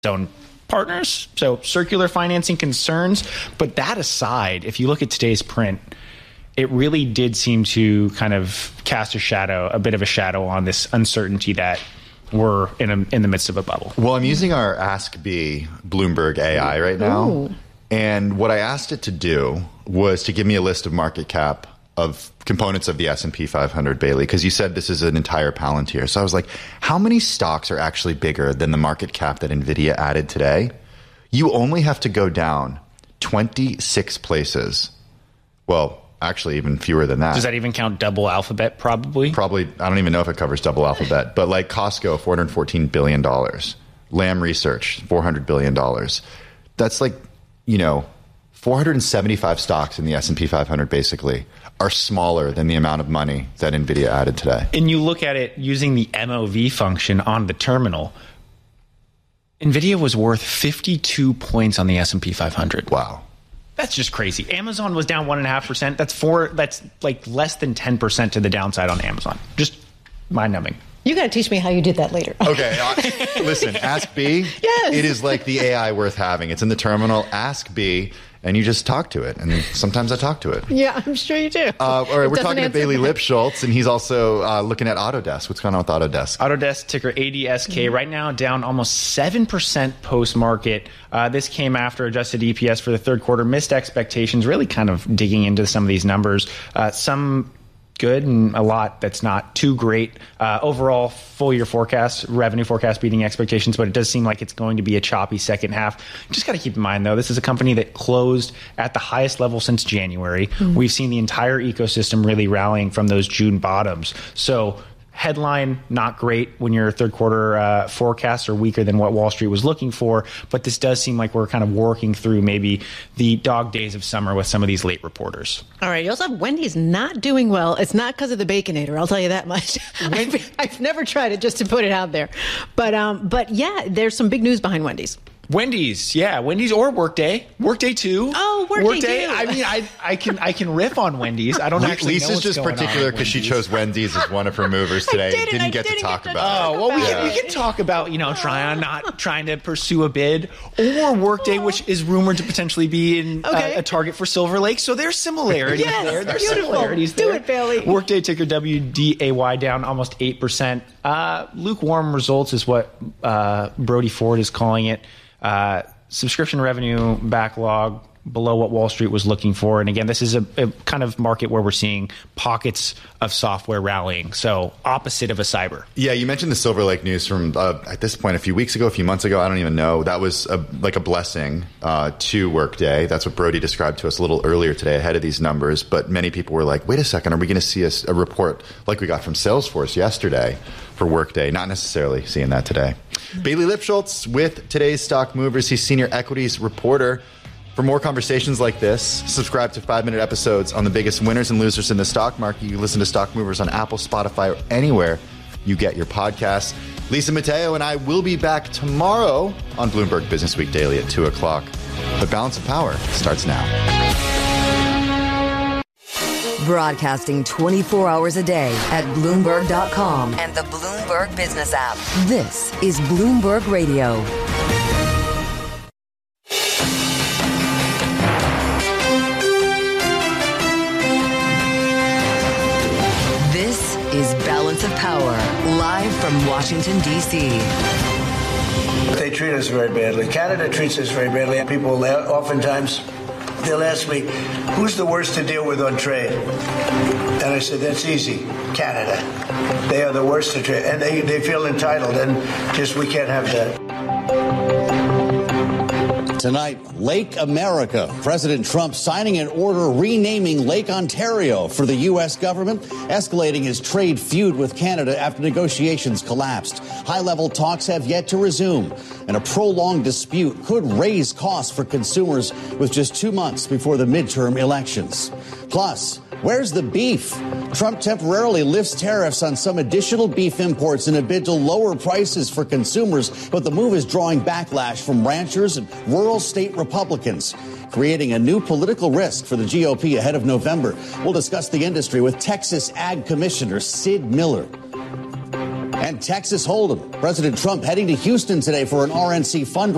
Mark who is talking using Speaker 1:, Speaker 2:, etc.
Speaker 1: own partners, so circular financing concerns. But that aside, if you look at today's print, it really did seem to kind of cast a bit of a shadow on this uncertainty that we're in the midst of a bubble.
Speaker 2: Well, I'm using our Ask B Bloomberg AI right now. Ooh. And what I asked it to do was to give me a list of market cap of components of the S&P 500, Bailey, because you said this is an entire Palantir. So I was like, how many stocks are actually bigger than the market cap that NVIDIA added today? You only have to go down 26 places. Well, actually, even fewer than that.
Speaker 1: Does that even count double Alphabet, probably?
Speaker 2: Probably. I don't even know if it covers double Alphabet. But like Costco, $414 billion. Lam Research, $400 billion. That's like, 475 stocks in the S&P 500, basically, are smaller than the amount of money that NVIDIA added today.
Speaker 1: And you look at it using the MOV function on the terminal, NVIDIA was worth 52 points on the S&P 500.
Speaker 2: Wow.
Speaker 1: That's just crazy. Amazon was down 1.5%. That's like less than 10% to the downside on Amazon. Just mind-numbing.
Speaker 3: You got to teach me how you did that later.
Speaker 2: Okay. Listen, Ask B.
Speaker 3: Yes.
Speaker 2: It is like the AI worth having. It's in the terminal. Ask B. And you just talk to it. And sometimes I talk to it.
Speaker 3: Yeah, I'm sure you do.
Speaker 2: All right, we're talking to Bailey Lipschultz, and he's also looking at Autodesk. What's going on with Autodesk?
Speaker 1: Autodesk, ticker ADSK, right now down almost 7% post-market. This came after adjusted EPS for the third quarter missed expectations, really kind of digging into some of these numbers. Some good and a lot that's not too great. Overall, full-year forecast, revenue forecast beating expectations, but it does seem like it's going to be a choppy second half. Just got to keep in mind, though, this is a company that closed at the highest level since January. Mm-hmm. We've seen the entire ecosystem really rallying from those June bottoms. So headline, not great when your third quarter forecasts are weaker than what Wall Street was looking for. But this does seem like we're kind of working through maybe the dog days of summer with some of these late reporters.
Speaker 3: All right. You also have Wendy's not doing well. It's not because of the Baconator. I'll tell you that much. I've never tried it, just to put it out there. But yeah, there's some big news behind Wendy's.
Speaker 1: Wendy's or Workday. Workday too.
Speaker 3: Oh, Workday too.
Speaker 1: I mean, I can riff on Wendy's. I don't actually know what's
Speaker 2: Lisa's just particular because she chose Wendy's as one of her movers today. Didn't get to talk about it.
Speaker 1: Oh, well, we can talk about, trying to pursue a bid, or Workday, which is rumored to potentially be in a target for Silver Lake. So there's similarities there. There's similarities there.
Speaker 3: Do it, Bailey.
Speaker 1: Workday, ticker WDAY, down almost 8%. Lukewarm results is what Brody Ford is calling it. Subscription revenue backlog below what Wall Street was looking for. And again, this is a kind of market where we're seeing pockets of software rallying. So opposite of a cyber.
Speaker 2: Yeah, you mentioned the Silver Lake news from, at this point, a few months ago. I don't even know. That was like a blessing to Workday. That's what Brody described to us a little earlier today ahead of these numbers. But many people were like, wait a second, are we going to see a report like we got from Salesforce yesterday for Workday? Not necessarily seeing that today. Bailey Lipschultz with today's Stock Movers. He's senior equities reporter. For more conversations like this, subscribe to 5-minute episodes on the biggest winners and losers in the stock market. You listen to Stock Movers on Apple, Spotify, or anywhere you get your podcasts. Lisa Mateo and I will be back tomorrow on Bloomberg Business Week Daily at 2 o'clock. But Balance of Power starts now.
Speaker 4: Broadcasting 24 hours a day at Bloomberg.com and the Bloomberg Business app. This is Bloomberg Radio. This is Balance of Power, live from Washington, D.C.
Speaker 5: They treat us very badly. Canada treats us very badly. People oftentimes, they'll ask me, who's the worst to deal with on trade? And I said, that's easy, Canada. They are the worst to trade. And they feel entitled, and just we can't have that.
Speaker 6: Tonight, Lake America. President Trump signing an order renaming Lake Ontario for the U.S. government, escalating his trade feud with Canada after negotiations collapsed. High-level talks have yet to resume, and a prolonged dispute could raise costs for consumers with just 2 months before the midterm elections. Plus, where's the beef? Trump temporarily lifts tariffs on some additional beef imports in a bid to lower prices for consumers, but the move is drawing backlash from ranchers and rural state Republicans, creating a new political risk for the GOP ahead of November. We'll discuss the industry with Texas Ag Commissioner Sid Miller. And Texas Hold'em. President Trump heading to Houston today for an RNC fundraiser.